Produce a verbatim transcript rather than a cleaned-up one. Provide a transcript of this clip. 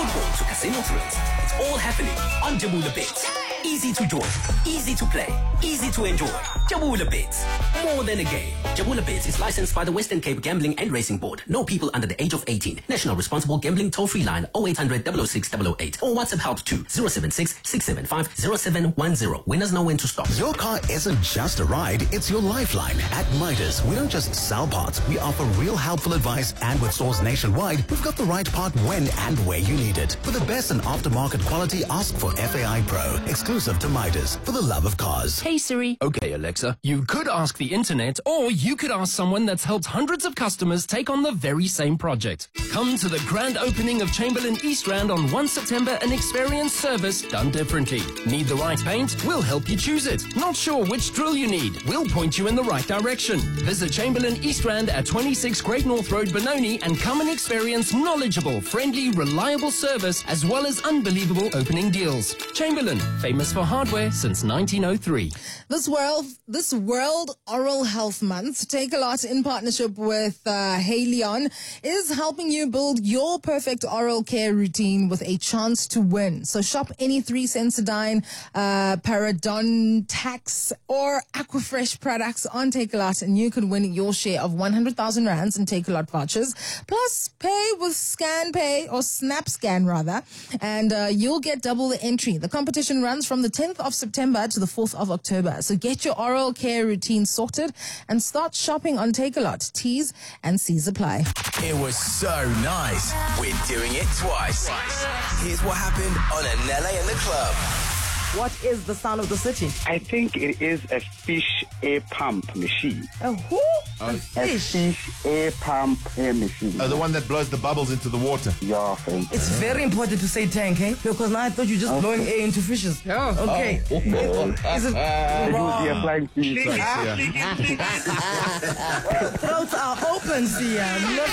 football to casino thrills. It's all happening on Jabula Bets. Easy to join, easy to play, easy to enjoy. Jabula Bets, more than a game. Jabula Bets is licensed by the Western Cape Gambling and Racing Board. No people under the age of eighteen. National Responsible Gambling Toll-Free Line oh eight hundred, double oh six, double oh eight or WhatsApp help to zero seven six, six seven five, zero seven one zero. Winners know when to stop. Your car isn't just a ride, it's your lifeline. At Midas, we don't just sell parts, we offer real helpful advice, and with stores nationwide, we've got the right part when and where you need it. For the best in aftermarket quality, ask for F A I Pro, exclusive to Midas, for the love of cars. Hey Siri. Okay, Alexa, you could ask the internet, or you could ask someone that's helped hundreds of customers take on the very same project. Come to the grand opening of Chamberlain East Rand on the first of September and experience service done differently. Need the right paint? We'll help you choose it. Not sure which drill you need? We'll point you in the right direction. Visit Chamberlain East Rand at twenty-six Great North Road, Benoni, and come and experience knowledgeable, friendly, reliable service as well as unbelievable opening deals. Chamberlain, famous for hardware since nineteen oh three. This world, this World Oral Health Month, Takealot in partnership with uh, Haleon, is helping you build your perfect oral care routine with a chance to win. So shop any three Sensodyne, uh, Parodontax or Aquafresh products on Takealot and you can win your share of one hundred thousand rands in Takealot vouchers. Plus pay with Scan Pay or Snap Scan rather, and uh, you'll get double the entry. The competition runs from the tenth of September to the fourth of October. So get your oral care routine sorted and start shopping on Takealot. T's and C's apply. It was so nice. We're doing it twice. Here's what happened on Anele in the Club. What is the sound of the city? I think it is a fish air pump machine. A who? A, a fish? A fish air pump air machine. Oh, the one that blows the bubbles into the water. Yeah, thank you. It's very important to say tank, eh? Because now I thought you were just okay. blowing air into fishes. Yeah. Okay. Oh. Is it uh, wrong? It would be a flying fish. Throats are open, Sia.